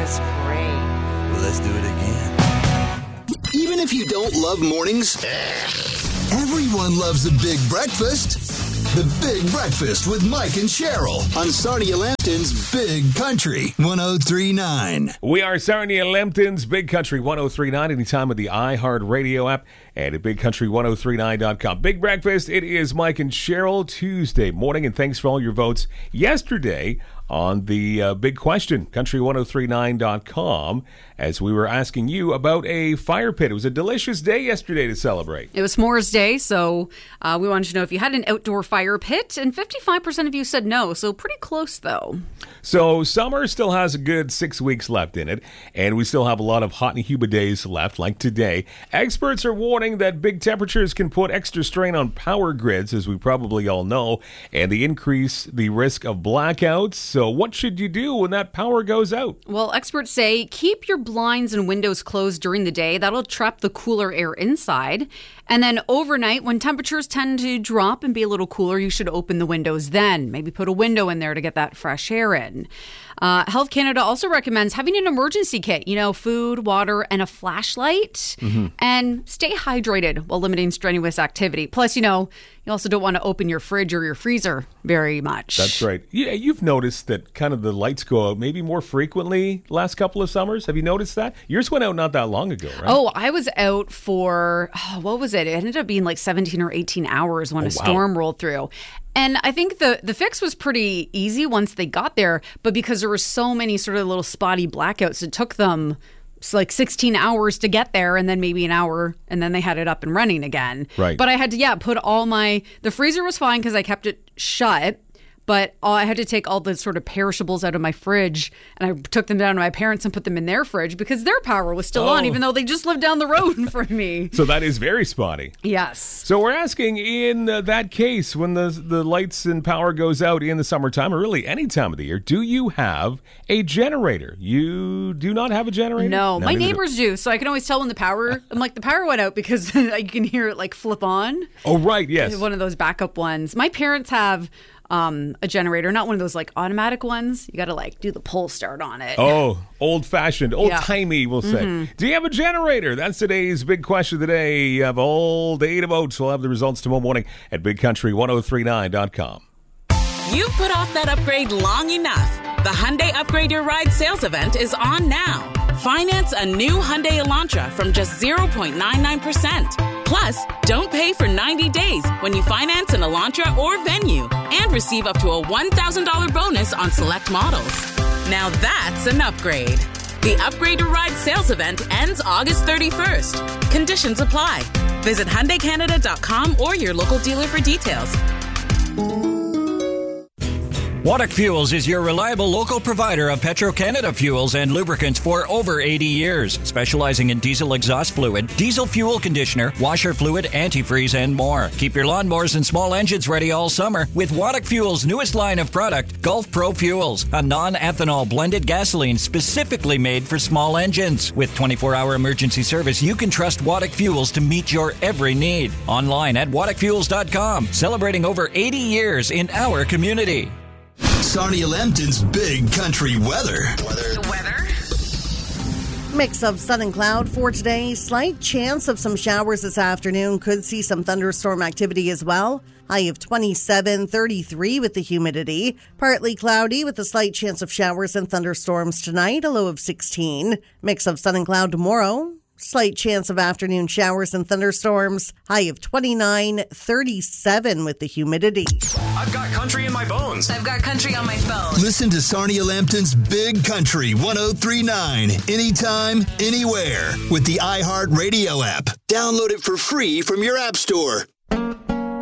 was great. Well, let's do it again. Even if you don't love mornings, everyone loves a big breakfast. The Big Breakfast with Mike and Cheryl on Sarnia Lambton's Big Country 103.9. We are Sarnia Lambton's Big Country 103.9 anytime with the iHeartRadio app and at BigCountry1039.com. Big Breakfast, it is Mike and Cheryl Tuesday morning, and thanks for all your votes yesterday on the big question, country1039.com, as we were asking you about a fire pit. It was a delicious day yesterday to celebrate. It was S'mores Day, so we wanted to know if you had an outdoor fire pit, and 55% of you said no, so pretty close, though. So summer still has a good 6 weeks left in it, and we still have a lot of hot and humid days left, like today. Experts are warning that big temperatures can put extra strain on power grids, as we probably all know, and they increase the risk of blackouts. So what should you do when that power goes out? Well, experts say keep your blinds and windows closed during the day. That'll trap the cooler air inside. And then overnight, when temperatures tend to drop and be a little cooler, you should open the windows then. Maybe put a window in there to get that fresh air in. Health Canada also recommends having an emergency kit, food, water, and a flashlight. And stay hydrated while limiting strenuous activity. Plus, you also don't want to open your fridge or your freezer very much. That's right. Yeah, you've noticed that kind of the lights go out maybe more frequently last couple of summers. Have you noticed that? Yours went out not that long ago, right? Oh, I was out for, what was it? It ended up being like 17 or 18 hours when a storm rolled through. And I think the fix was pretty easy once they got there, but because there were so many sort of little spotty blackouts, it took them like 16 hours to get there, and then maybe an hour, and then they had it up and running again. Right. But I had to, put all the freezer was fine because I kept it shut. But I had to take all the sort of perishables out of my fridge, and I took them down to my parents and put them in their fridge because their power was still on, even though they just lived down the road from me. So that is very spotty. Yes. So we're asking, in that case, when the lights and power goes out in the summertime, or really any time of the year, do you have a generator? You do not have a generator? No, my neighbors do. So I can always tell when the power went out because you can hear it like flip on. Oh, right, yes. One of those backup ones. My parents have a generator, not one of those like automatic ones. You got to like do the pull start on it. Oh, old-fashioned, old-timey, we'll say. Do you have a generator? That's today's big question of the day. You have all day to vote, so we'll have the results tomorrow morning at BigCountry1039.com. You've put off that upgrade long enough. The Hyundai Upgrade Your Ride sales event is on now. Finance a new Hyundai Elantra from just 0.99%. Plus, don't pay for 90 days when you finance an Elantra or Venue, and receive up to a $1,000 bonus on select models. Now that's an upgrade. The Upgrade Your Ride sales event ends August 31st. Conditions apply. Visit HyundaiCanada.com or your local dealer for details. Waddock Fuels is your reliable local provider of Petro-Canada fuels and lubricants for over 80 years, specializing in diesel exhaust fluid, diesel fuel conditioner, washer fluid, antifreeze, and more. Keep your lawnmowers and small engines ready all summer with Waddock Fuels' newest line of product, Gulf Pro Fuels, a non-ethanol blended gasoline specifically made for small engines. With 24-hour emergency service, you can trust Waddock Fuels to meet your every need. Online at waddockfuels.com, celebrating over 80 years in our community. Sarnia Lambton's Big Country weather. The weather? Mix of sun and cloud for today. Slight chance of some showers this afternoon. Could see some thunderstorm activity as well. High of 27, 33 with the humidity. Partly cloudy with a slight chance of showers and thunderstorms tonight. A low of 16. Mix of sun and cloud tomorrow. Slight chance of afternoon showers and thunderstorms. High of 29, 37 with the humidity. I've got country in my bones. I've got country on my phone. Listen to Sarnia Lambton's Big Country 103.9 anytime, anywhere with the iHeartRadio app. Download it for free from your app store.